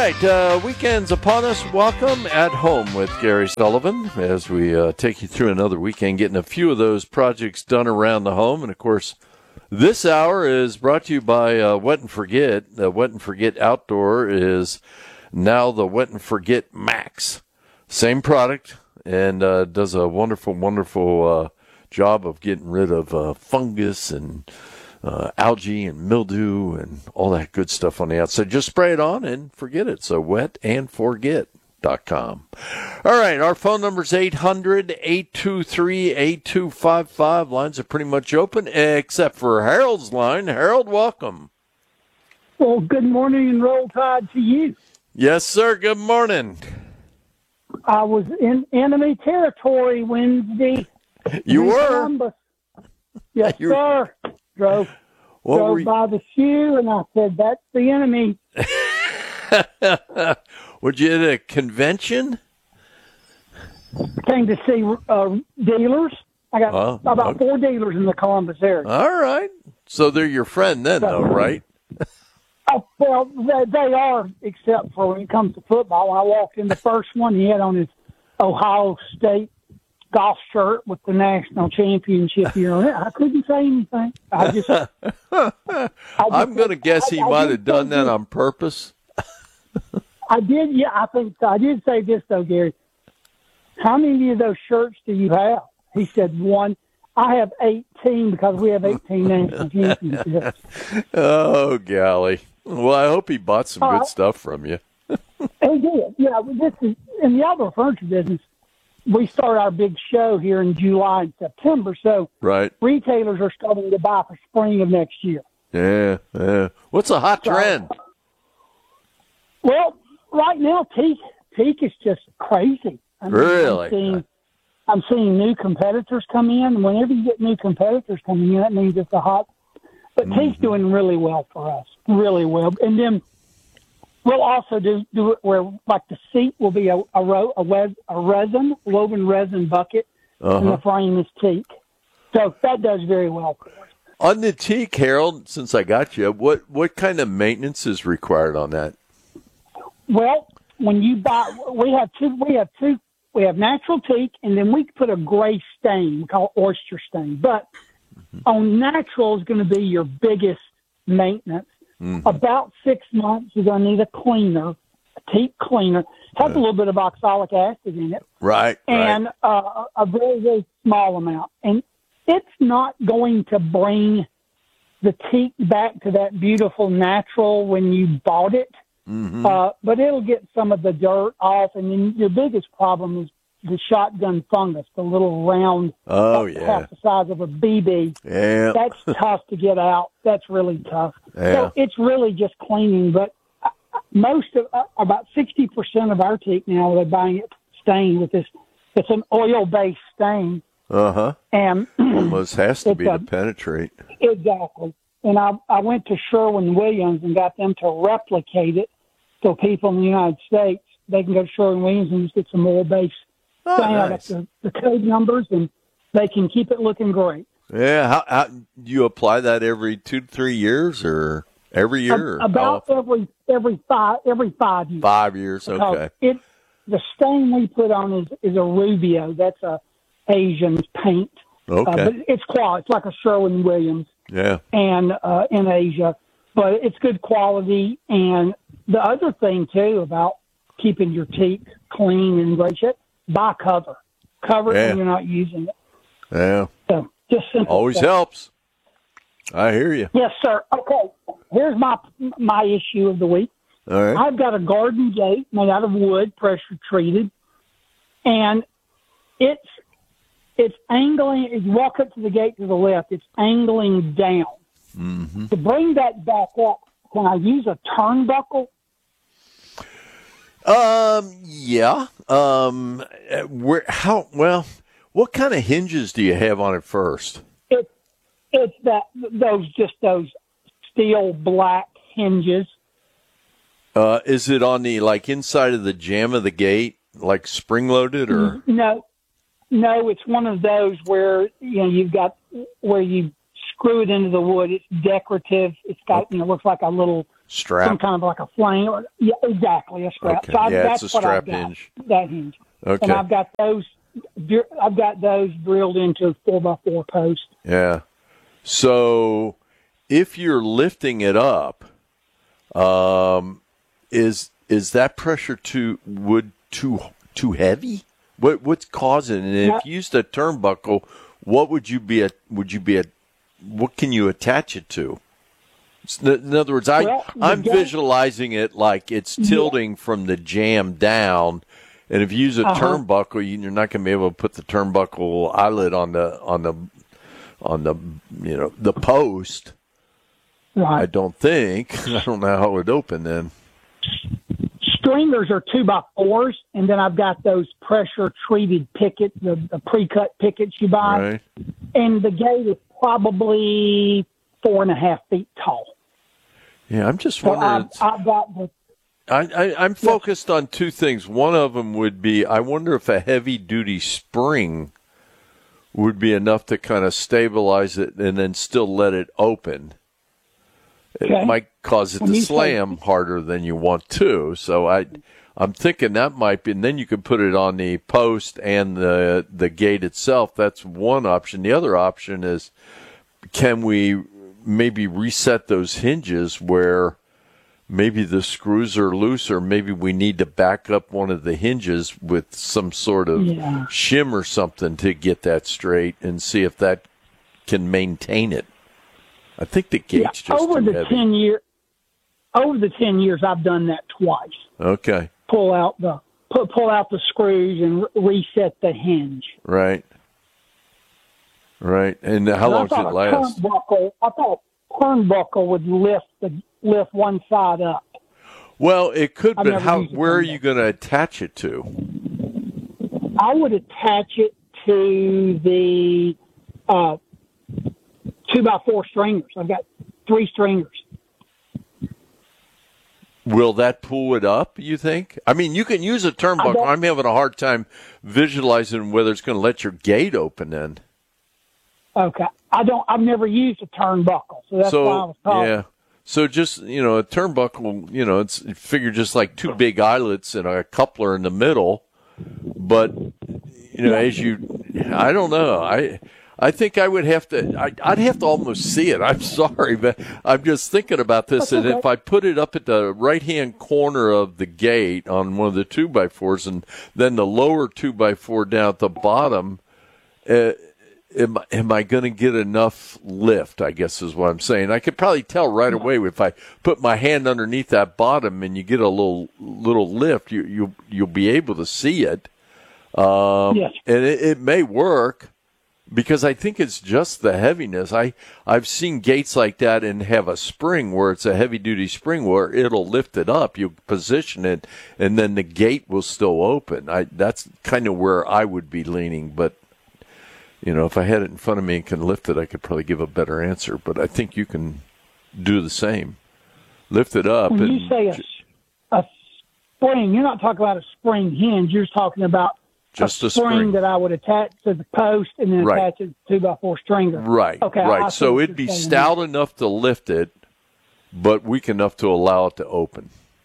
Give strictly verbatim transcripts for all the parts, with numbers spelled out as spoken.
right, uh, weekend's upon us. Welcome at home with Gary Sullivan as we uh, take you through another weekend, getting a few of those projects done around the home. And, of course, this hour is brought to you by uh, Wet and Forget. The Wet and Forget Outdoor is now the Wet and Forget Max. Same product, and uh, does a wonderful, wonderful uh, job of getting rid of uh, fungus and Uh, algae and mildew and all that good stuff on the outside. Just spray it on and forget it. So wet and forget dot com. All right, our phone number is eight hundred, eight two three, eight two five five. Lines are pretty much open except for Harold's line. Harold, welcome. Well, good morning and roll tide to you. Yes, sir. Good morning. I was in enemy territory Wednesday. You were? Columbus. Yes, You- sir. Drove, What were drove you- by the shoe, and I said, that's the enemy. Were you at a convention? Came to see uh, dealers. I got Oh, about okay. four dealers in the Columbus area. All right. So they're your friend then, though, right? Oh, well, they, they are, except for when it comes to football. When I walked in the first one, he had on his Ohio State golf shirt with the national championship here on it. I couldn't say anything. I just, I just I'm going to guess he I- I might did have done say that this. on purpose. I did, yeah, I think so. I did say this, though, Gary. How many of those shirts do you have? He said, one. I have eighteen because we have eighteen national championships. Oh, golly. Well, I hope he bought some All good right. stuff from you. He did. Yeah, this is, in the outdoor furniture business, we start our big show here in July and September, so Right. retailers are starting to buy for spring of next year. Yeah, yeah. What's a hot So- trend? Well, right now, teak teak is just crazy. I mean, Really? I'm seeing, I'm seeing new competitors come in. And whenever you get new competitors coming in, that means it's a hot. But Mm-hmm. teak's doing really well for us, really well. And then we'll also do do it where, like, the seat will be a a, ro- a, wes- a resin, woven resin bucket, and Uh-huh. the frame is teak. So that does very well for us. On the teak, Harold, since I got you, what, what kind of maintenance is required on that? Well, when you buy, we have two. We have two. We have natural teak, and then we put a gray stain we call oyster stain. But on natural is going to be your biggest maintenance. About six months, you're going to need a cleaner, a teak cleaner. Has a little bit of oxalic acid in it, Right, and right. uh, a very very small amount. And it's not going to bring the teak back to that beautiful natural when you bought it. Mm-hmm. Uh, but it'll get some of the dirt off, and then your biggest problem is the shotgun fungus, the little round, Oh, about yeah. half the size of a B B. Yeah. That's tough to get out. That's really tough. Yeah. So it's really just cleaning. But uh, most of, uh, about sixty percent of our teak now, they're buying it stained with this. It's an oil-based stain, Uh-huh. and Almost has to It's be a- to penetrate. exactly. And I, I went to Sherwin-Williams and got them to replicate it so people in the United States, they can go to Sherwin-Williams and just get some oil-based Oh, stain. I got nice. the, the code numbers, and they can keep it looking great. Yeah. How, how do you apply that every two to three years or every year? or About how- every every five every five years. five years. Because Okay. It the stain we put on is, is a Rubio. That's a Asian paint. Uh, Okay. but it's quality. It's like a Sherwin-Williams. Yeah. and uh, in Asia, but it's good quality. And the other thing too about keeping your teak clean and great shape, buy cover, cover it Yeah. when you're not using it. Yeah. So just simple Always stuff. helps. I hear you. Yes, sir. Okay, here's my my issue of the week. All right. I've got a garden gate made out of wood, pressure treated, and it's it's angling. If you walk up to the gate to the left, it's angling down. Mm-hmm. To bring that back up, can I use a turnbuckle? Um. Yeah. Um. uh, Where? How? Well. What kind of hinges do you have on it first? It's it's that those just those steel black hinges. Uh. Is it on the like inside of the jamb of the gate, like spring loaded, or? No, no, it's one of those where you know you've got where you screw it into the wood. It's decorative. It's got you know looks like a little strap. some kind of like a flame. Or, yeah, exactly, a strap. Okay. So I, Yeah, that's it's a what I've strap got, hinge. That hinge. Okay. And I've got those. I've got those drilled into a four by four post. Yeah. So if you're lifting it up, um, is is that pressure too wood too too heavy? What what's causing it? And if you used a turnbuckle, what would you be a would you be a what can you attach it to? In other words, I Well, I'm guy, visualizing it like it's tilting yeah. from the jam down. And if you use a uh-huh. turnbuckle, you're not going to be able to put the turnbuckle eyelet on the on the on the you know the post. Right. I don't think. I don't know how it would open then. Stringers are two by fours, and then I've got those pressure treated pickets, the, the pre-cut pickets you buy, right. and the gate is probably four and a half feet tall. Yeah, I'm just so wondering. I've, I've got the. I, I, I'm focused yes. on two things. One of them would be I wonder if a heavy-duty spring would be enough to kind of stabilize it and then still let it open. Okay. It might cause it when to slam say- harder than you want to. So I, I'm thinking that might be, and then you could put it on the post and the the gate itself. That's one option. The other option is, can we maybe reset those hinges where maybe the screws are loose, or maybe we need to back up one of the hinges with some sort of yeah. shim or something to get that straight and see if that can maintain it. I think the gate's yeah, just over too the heavy. ten year, over the ten years, I've done that twice. Okay. Pull out the pull, pull out the screws and re- reset the hinge. Right. Right. And how long does it last? Turnbuckle, I thought turnbuckle would lift the lift one side up. Well, it could, I've but how? Where are turnbuckle. you going to attach it to? I would attach it to the uh, two by four stringers. I've got three stringers. Will that pull it up, you think? I mean, you can use a turnbuckle. I'm having a hard time visualizing whether it's going to let your gate open then. Okay. I don't, I've never used a turnbuckle, so that's so, why I was talking. Yeah. So just, you know, a turnbuckle, you know, it's figure just like two big eyelets and a coupler in the middle. But, you know, as you, I don't know. I, I think I would have to, I, I'd have to almost see it. I'm sorry, but I'm just thinking about this. That's and okay. if I put it up at the right-hand corner of the gate on one of the two by fours and then the lower two by four down at the bottom, uh, Am, am I going to get enough lift, I guess is what I'm saying. I could probably tell right away if I put my hand underneath that bottom and you get a little little lift, you, you, you'll be able to see it. Um, yes. And it, it may work because I think it's just the heaviness. I, I've seen gates like that and have a spring where it's a heavy-duty spring where it'll lift it up. You position it, and then the gate will still open. I, that's kind of where I would be leaning, but you know, if I had it in front of me and can lift it, I could probably give a better answer. But I think you can do the same. Lift it up. When and you say a, a spring, you're not talking about a spring hinge. You're talking about just a, a spring, spring that I would attach to the post and then right. attach it to two by four stringer. Right. Okay. Right. I So it'd be stout now. enough to lift it, but weak enough to allow it to open.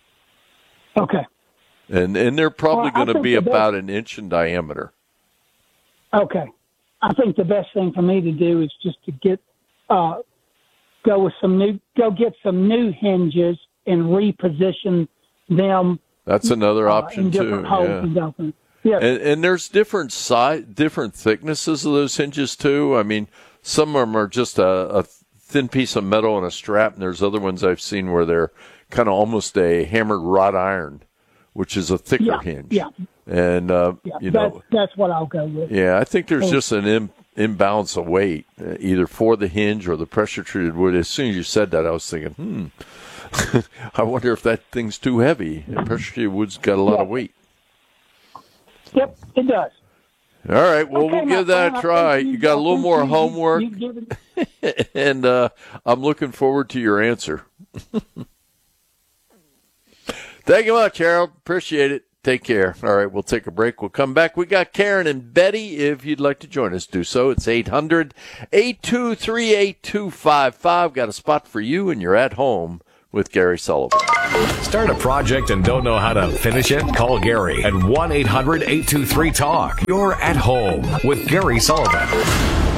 Okay. And and they're probably well, going to be the about best, an inch in diameter. Okay. I think the best thing for me to do is just to get, uh, go with some new, go get some new hinges and reposition them. That's another uh, option in different too. Holes yeah. and open. Yes. And, and there's different size, different thicknesses of those hinges too. I mean, some of them are just a, a thin piece of metal and a strap, and there's other ones I've seen where they're kind of almost a hammered wrought iron, which is a thicker yeah, hinge. Yeah. And, uh, yeah, you that's, know, that's what I'll go with. Yeah, I think there's just an Im- imbalance of weight, uh, either for the hinge or the pressure treated wood. As soon as you said that, I was thinking, hmm, I wonder if that thing's too heavy. And pressure treated wood's got a lot yeah. of weight. Yep, it does. All right, well, okay, we'll give that friend, a try. You, you got a little more you, homework, you, you and uh, I'm looking forward to your answer. Thank you much, Harold. Appreciate it. Take care. All right, we'll take a break. We'll come back. We got Karen and Betty. If you'd like to join us, do so. It's eight hundred, eight two three, eight two five five. Got a spot for you, and you're at home with Gary Sullivan. Start a project and don't know how to finish it? Call Gary at one eight hundred eight two three talk. You're at home with Gary Sullivan.